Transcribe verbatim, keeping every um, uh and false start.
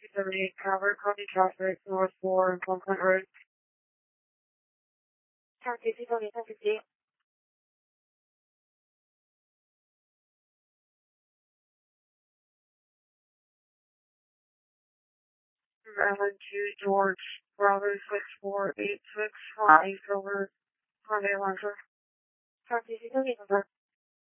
seventy-eight Calvert, copy traffic, North four and Plum Point Road. Taxi two seventy, ten fifty. Island two, George, Bravo six four eight six, flying over Hyundai Elantra. Taxi two seventy, confirm.